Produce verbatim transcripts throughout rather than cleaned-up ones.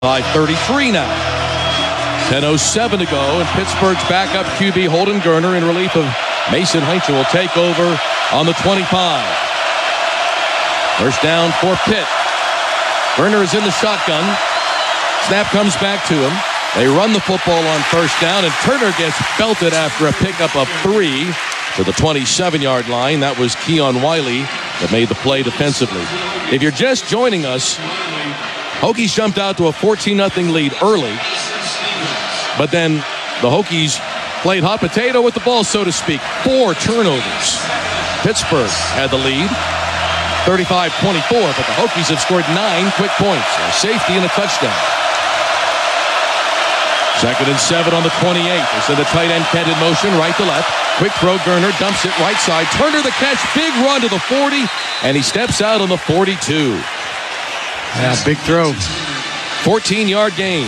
By thirty-three now. ten oh seven to go, and Pittsburgh's backup Q B Holden Geriner in relief of Mason Heinchel will take over on the twenty-five. First down for Pitt. Geriner is in the shotgun. Snap comes back to him. They run the football on first down, and Turner gets belted after a pickup of three to the twenty-seven-yard line. That was Keon Wiley that made the play defensively. If you're just joining us, Hokies jumped out to a fourteen nothing lead early, but then the Hokies played hot potato with the ball, so to speak. Four turnovers. Pittsburgh had the lead, thirty-five twenty-four, but the Hokies have scored nine quick points, a safety and a touchdown. Second and seven on the twenty-eight. They send the tight end Kent in motion, right to left. Quick throw, Geriner dumps it right side. Turner the catch, big run to the forty, and he steps out on the forty-two. Yeah, big throw. fourteen-yard gain.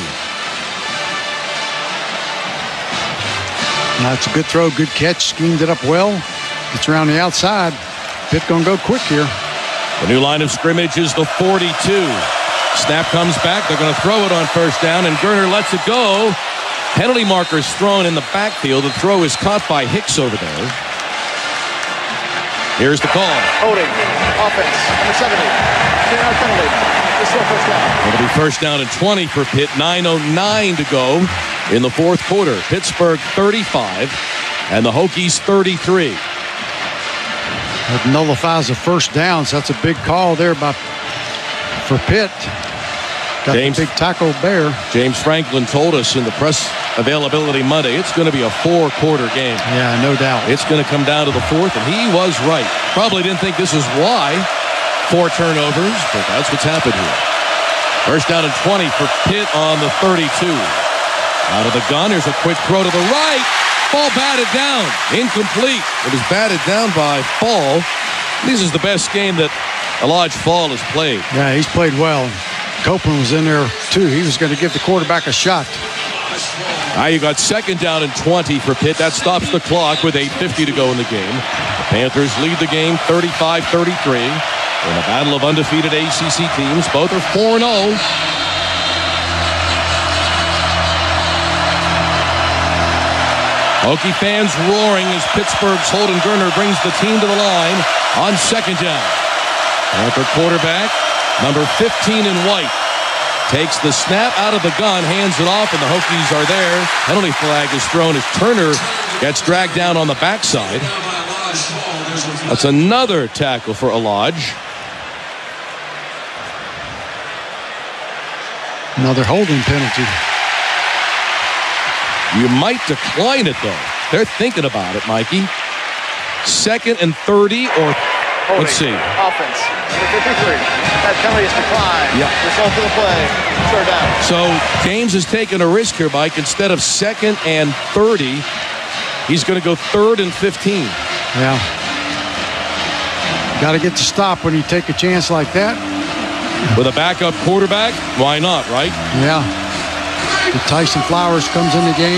That's a good throw, good catch. Schemed it up well. It's around the outside. Pitt gonna go quick here. The new line of scrimmage is the forty-two. Snap comes back. They're going to throw it on first down, and Geriner lets it go. Penalty markers thrown in the backfield. The throw is caught by Hicks over there. Here's the call. Holding. Offense. Number seventy. ten-yard penalty. This is first down. It'll be first down and twenty for Pitt. nine oh nine to go in the fourth quarter. Pittsburgh thirty-five and the Hokies thirty-three. That nullifies the first down, so that's a big call there by for Pitt. Got James, the big tackle there. James Franklin told us in the press availability Monday, it's going to be a four-quarter game. Yeah, no doubt. It's going to come down to the fourth, and he was right. Probably didn't think this is why. Four turnovers, but that's what's happened here. First down and twenty for Pitt on the thirty-two. Out of the gun, here's a quick throw to the right. Ball batted down. Incomplete. It was batted down by Fall. This is the best game that Elijah Fall has played. Yeah, he's played well. Copeland was in there, too. He was going to give the quarterback a shot. Now you got second down and twenty for Pitt. That stops the clock with eight fifty to go in the game. The Panthers lead the game thirty-five thirty-three. In a battle of undefeated A C C teams, both are four and oh. Hokie fans roaring as Pittsburgh's Holden Geriner brings the team to the line on second down. Panther quarterback, number fifteen in white, takes the snap out of the gun, hands it off, and the Hokies are there. Penalty flag is thrown as Turner gets dragged down on the backside. That's another tackle for Alaj. Another holding penalty. You might decline it, though. They're thinking about it, Mikey. Second and thirty, or Holding. let's see. Offense. Number fifty-three. That penalty is declined. Yeah. Result of the play. Third down. So James has taken a risk here, Mike. Instead of second and thirty, he's going to go third and fifteen. Yeah. Got to get to stop when you take a chance like that. With a backup quarterback, why not, right? Yeah. Tyson Flowers comes in the game.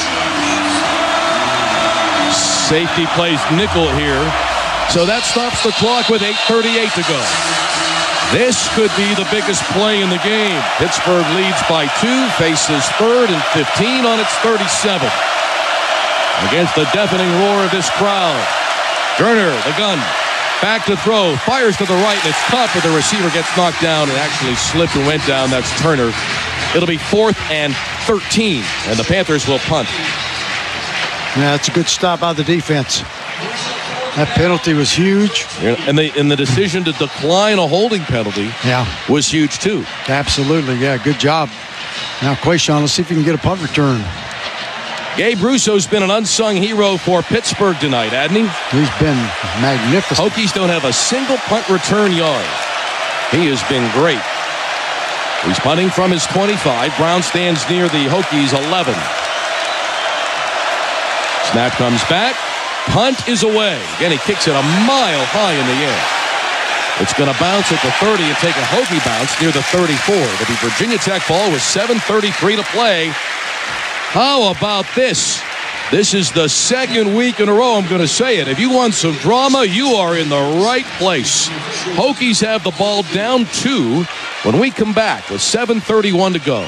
Safety plays nickel here. So that stops the clock with eight thirty-eight to go. This could be the biggest play in the game. Pittsburgh leads by two, faces third and fifteen on its thirty-seven. Against the deafening roar of this crowd. Geriner, the gun, back to throw, fires to the right, and it's tough, but the receiver gets knocked down and actually slipped and went down. That's Turner. It'll be fourth and thirteen, and the Panthers will punt. Yeah, it's a good stop by the defense. That penalty was huge. And the, and the decision to decline a holding penalty yeah. was huge, too. Absolutely, yeah, good job. Now, Quayshawn, let's see if he can get a punt return. Gabe Russo's been an unsung hero for Pittsburgh tonight, hasn't he? He's been magnificent. Hokies don't have a single punt return yard. He has been great. He's punting from his twenty-five. Brown stands near the Hokies' eleven. Snap comes back. Punt is away. Again, he kicks it a mile high in the air. It's going to bounce at the thirty and take a Hokie bounce near the thirty-four. It'll be Virginia Tech ball with seven thirty-three to play. How about this? This is the second week in a row, I'm going to say it. If you want some drama, you are in the right place. Hokies have the ball down two when we come back with seven thirty-one to go.